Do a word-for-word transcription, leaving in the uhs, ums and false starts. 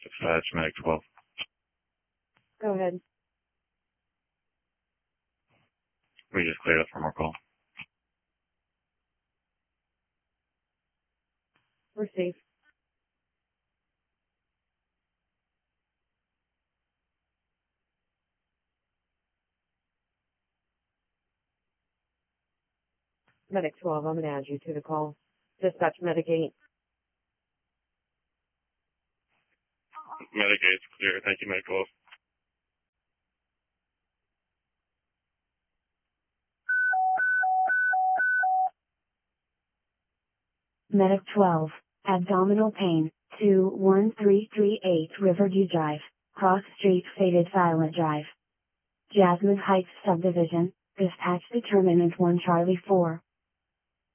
Dispatch, Medic twelve. Go ahead. We just cleared up for more call. We're safe. Medic twelve, I'm going to add you to the call. Dispatch Medic eight. Medic eight's clear. Thank you, Medic twelve. Medic twelve, abdominal pain, two one three three eight Riverview Drive, Cross Street, Faded Violet Drive, Jasmine Heights Subdivision, dispatch determinant one Charlie four.